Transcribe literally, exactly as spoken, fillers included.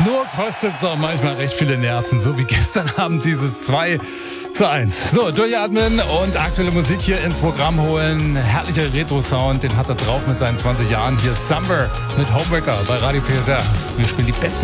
Nur kostet es doch manchmal recht viele Nerven, so wie gestern Abend dieses zwei zu eins. So, durchatmen und aktuelle Musik hier ins Programm holen. Herrlicher Retro-Sound, den hat er drauf mit seinen zwanzig Jahren. Hier ist Summer mit Homewrecker bei Radio P S R. Wir spielen die besten